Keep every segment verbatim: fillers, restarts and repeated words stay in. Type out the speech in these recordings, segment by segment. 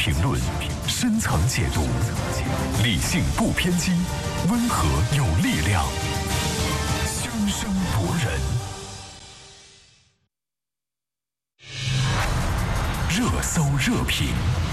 评论，深层解读，理性不偏激，温和有力量，声声夺人。热搜热评，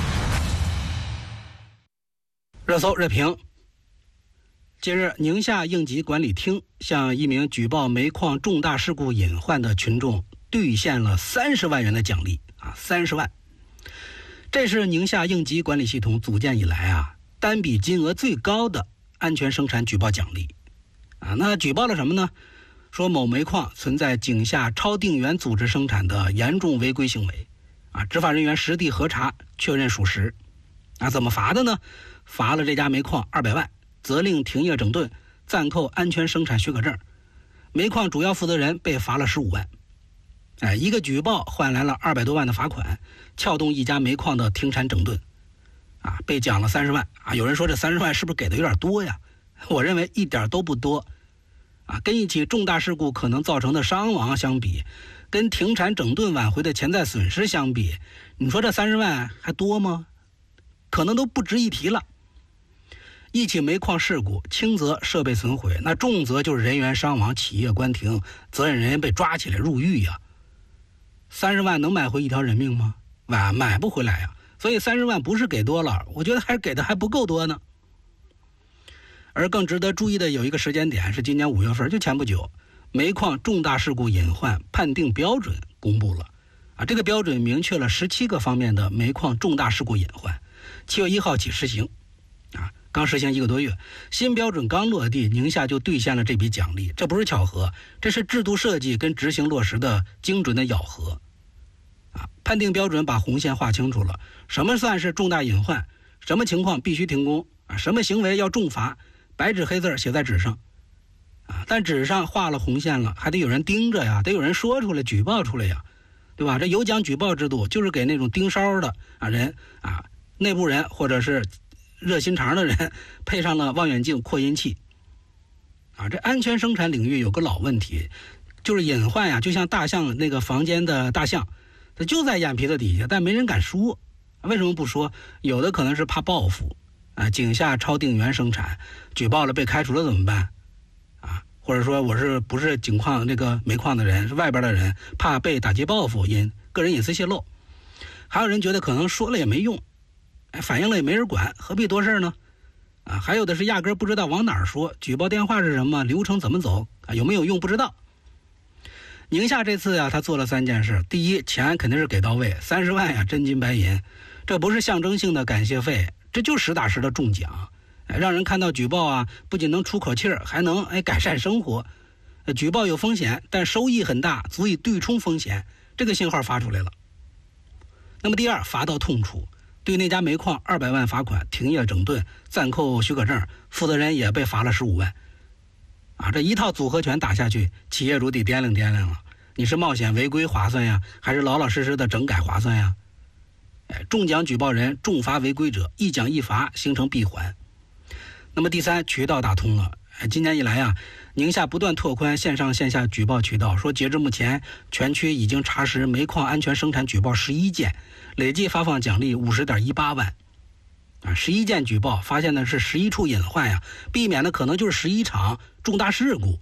热搜热评。近日，宁夏应急管理厅向一名举报煤矿重大事故隐患的群众兑现了三十万元的奖励啊，三十万。这是宁夏应急管理系统组建以来啊单笔金额最高的安全生产举报奖励啊。那举报了什么呢？说某煤矿存在井下超定源组织生产的严重违规行为啊，执法人员实地核查确认属实啊。怎么罚的呢？罚了这家煤矿二百万。责令停业整顿，暂扣安全生产许可证。煤矿主要负责人被罚了十五万。哎，一个举报换来了二百多万的罚款，撬动一家煤矿的停产整顿，啊，被奖了三十万啊！有人说这三十万是不是给的有点多呀？我认为一点都不多，啊，跟一起重大事故可能造成的伤亡相比，跟停产整顿挽回的潜在损失相比，你说这三十万还多吗？可能都不值一提了。一起煤矿事故，轻则设备损毁，那重则就是人员伤亡，企业关停，责任人被抓起来入狱呀。三十万能买回一条人命吗？买买不回来呀。所以三十万不是给多了，我觉得还是给的还不够多呢。而更值得注意的有一个时间点是今年五月份，就前不久，煤矿重大事故隐患判定标准公布了啊，这个标准明确了十七个方面的煤矿重大事故隐患，七月一号起实行啊。刚实行一个多月，新标准刚落地，宁夏就兑现了这笔奖励，这不是巧合，这是制度设计跟执行落实的精准的咬合。啊，判定标准把红线画清楚了，什么算是重大隐患，什么情况必须停工，啊，什么行为要重罚，白纸黑字写在纸上。啊，但纸上画了红线了，还得有人盯着呀，得有人说出来，举报出来呀，对吧？这有奖举报制度就是给那种盯梢的啊人啊，内部人或者是热心肠的人配上了望远镜扩音器啊。这安全生产领域有个老问题，就是隐患呀，就像大象那个房间的大象，它就在眼皮子底下，但没人敢说。为什么不说？有的可能是怕报复啊，井下超定源生产，举报了被开除了怎么办啊？或者说我是不是井矿那个煤矿的人，是外边的人，怕被打击报复，因个人隐私泄露。还有人觉得可能说了也没用，反映了也没人管，何必多事呢？啊，还有的是压根不知道往哪儿说，举报电话是什么，流程怎么走，啊，有没有用不知道。宁夏这次呀，他做了三件事。第一，钱肯定是给到位，三十万呀，真金白银，这不是象征性的感谢费，这就实打实的中奖，哎，让人看到举报啊，不仅能出口气儿，还能哎改善生活。举报有风险，但收益很大，足以对冲风险，这个信号发出来了。那么第二，罚到痛处。对那家煤矿二百万罚款，停业整顿，暂扣许可证，负责人也被罚了十五万。啊，这一套组合拳打下去，企业主得掂量掂量了，你是冒险违规划算呀，还是老老实实的整改划算呀？哎，中奖举报人，重罚违规者，一奖一罚，形成闭环。那么第三，渠道打通了。哎，今年以来啊，宁夏不断拓宽线上线下举报渠道，说截至目前，全区已经查实煤矿安全生产举报十一件，累计发放奖励五十点一八万。啊，十一件举报发现的是十一处隐患呀，避免的可能就是十一场重大事故。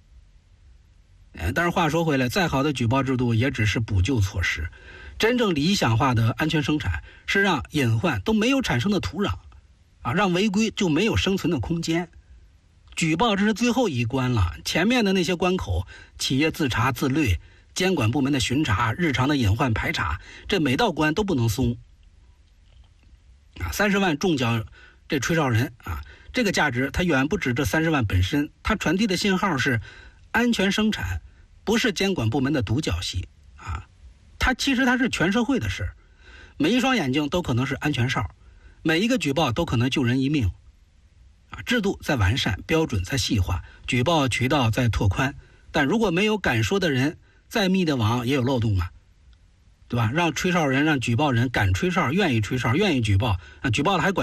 但是话说回来，再好的举报制度也只是补救措施，真正理想化的安全生产是让隐患都没有产生的土壤，啊，让违规就没有生存的空间。举报这是最后一关了，前面的那些关口，企业自查自律，监管部门的巡查，日常的隐患排查，这每道关都不能松。啊，三十万中奖这吹哨人啊，这个价值它远不止这三十万本身，它传递的信号是安全生产不是监管部门的独角戏啊，它其实它是全社会的事，每一双眼睛都可能是安全哨，每一个举报都可能救人一命。啊，制度在完善，标准在细化，举报渠道在拓宽，但如果没有敢说的人，再密的网也有漏洞啊，对吧？让吹哨人，让举报人敢吹哨，愿意吹哨，愿意举报，啊，举报了还管